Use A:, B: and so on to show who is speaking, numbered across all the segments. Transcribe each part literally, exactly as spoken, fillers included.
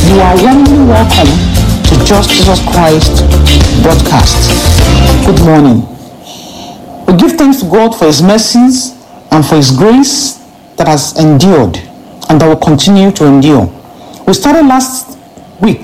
A: You are warmly welcome to Just Jesus Christ broadcast. Good morning. We give thanks to God for His mercies and for His grace that has endured and that will continue to endure. We started last week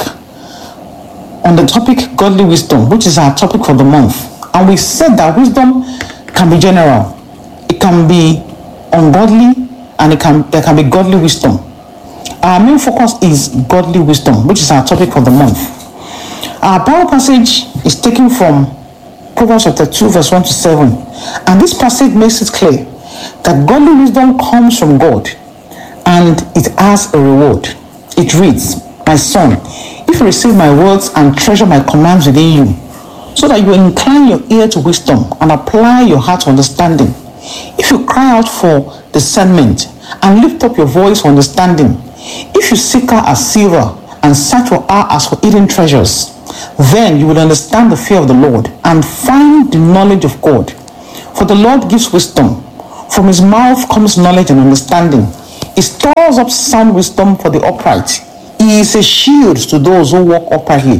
A: on the topic Godly Wisdom, which is our topic for the month. And we said that wisdom can be general, it can be ungodly, and it can there can be godly wisdom. Our main focus is godly wisdom, which is our topic for the month. Our Bible passage is taken from Proverbs chapter two, verse one to seven. And this passage makes it clear that godly wisdom comes from God and it has a reward. It reads, "My son, if you receive my words and treasure my commands within you, so that you incline your ear to wisdom and apply your heart to understanding, if you cry out for discernment and lift up your voice for understanding, if you seek her as silver and search for her as for hidden treasures, then you will understand the fear of the Lord and find the knowledge of God. For the Lord gives wisdom. From his mouth comes knowledge and understanding. He stores up sound wisdom for the upright. He is a shield to those who walk uprightly."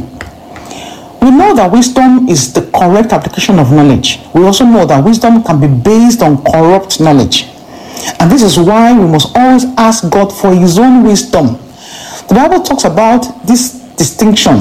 A: We know that wisdom is the correct application of knowledge. We also know that wisdom can be based on corrupt knowledge. And this is why we must always ask God for his own wisdom. The Bible talks about this distinction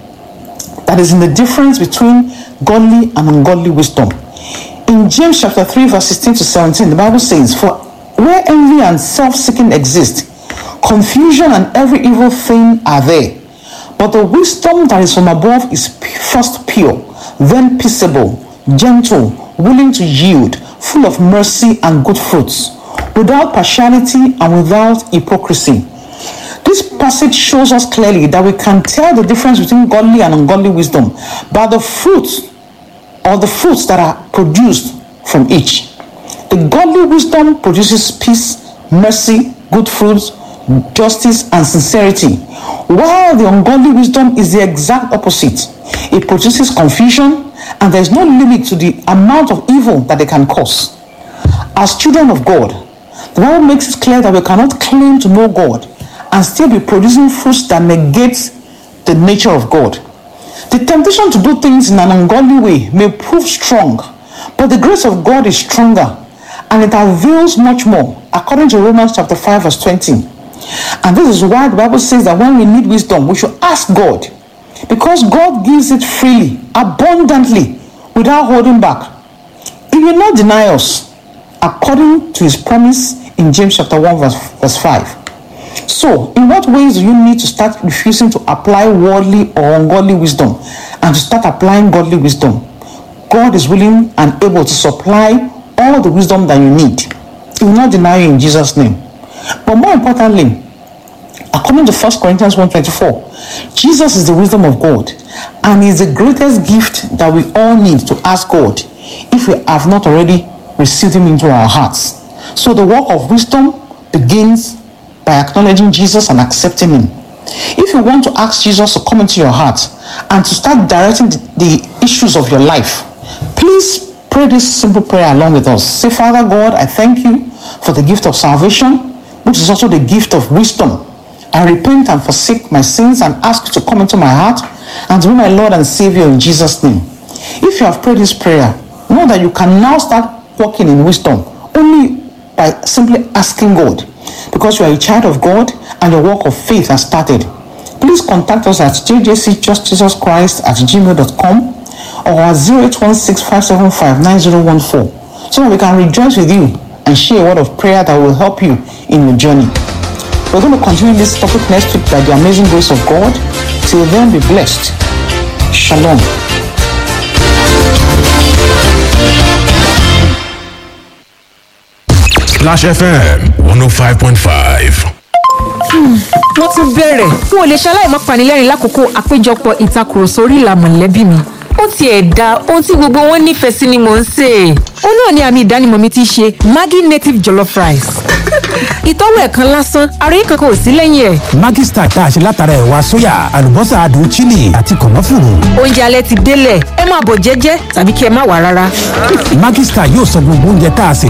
A: that is in the difference between godly and ungodly wisdom. In James chapter three, verse sixteen to seventeen, the Bible says, "For where envy and self-seeking exist, confusion and every evil thing are there. But the wisdom that is from above is first pure, then peaceable, gentle, willing to yield, full of mercy and good fruits, without partiality and without hypocrisy." This passage shows us clearly that we can tell the difference between godly and ungodly wisdom by the fruits or the fruits that are produced from each. The godly wisdom produces peace, mercy, good fruits, justice, and sincerity, while the ungodly wisdom is the exact opposite. It produces confusion, and there is no limit to the amount of evil that they can cause. As children of God, the Bible makes it clear that we cannot claim to know God and still be producing fruits that negate the nature of God. The temptation to do things in an ungodly way may prove strong, but the grace of God is stronger, and it avails much more, according to Romans chapter five, verse twenty. And this is why the Bible says that when we need wisdom, we should ask God, because God gives it freely, abundantly, without holding back. He will not deny us, according to his promise in James chapter one, verse, verse five. So, in what ways do you need to start refusing to apply worldly or ungodly wisdom and to start applying godly wisdom? God is willing and able to supply all the wisdom that you need. He will not deny you in Jesus' name. But more importantly, according to First Corinthians one twenty-four, Jesus is the wisdom of God, and he is the greatest gift that we all need to ask God if we have not already received him into our hearts. So the work of wisdom begins by acknowledging Jesus and accepting him. If you want to ask Jesus to come into your heart and to start directing the, the issues of your life, please pray this simple prayer along with us. Say, "Father God, I thank you for the gift of salvation, which is also the gift of wisdom. I repent and forsake my sins and ask you to come into my heart and to be my Lord and Savior in Jesus' name." If you have prayed this prayer, know that you can now start walking in wisdom only by simply asking God, because you are a child of God and your walk of faith has started. Please contact us at j j c just jesus christ at gmail dot com or at zero eight one six five seven five nine zero one four so that we can rejoice with you and share a word of prayer that will help you in your journey. We're going to continue this topic next week by the amazing grace of God. Till then, be blessed. Shalom.
B: Splash F M one oh five point five.
C: Wọ́n tún bẹ̀rẹ̀ n ò lè ṣaláì má panilẹ́rìn lákòókò àpéjọpọ̀ ìtakùrọ̀sọ orí ìlà mọ̀lẹ́bí mi. Ó tiẹ̀ da ohun tí gbogbo wọn nífẹ̀ẹ́ sí ni mò ń sè. Ó náà ni àmì ìdánimọ̀ mi ti ṣe Maggi native jollof rice. Ìtọ́wò ẹ̀kan lásán, àròyé kankan ò sí lẹ́yìn ẹ̀.
D: Maggi Star tá a ṣe látara ẹ̀wà sóyà, àlùbọ́sà adùn chili àti kànáfùrù.
C: Oúnjẹ alẹ́ ti délẹ̀, ẹ máa bọ̀ jẹ́jẹ́ tàbí kí ẹ má wá rárá.
D: Maggi Star yóò sọ gbogbo oúnjẹ tá a sè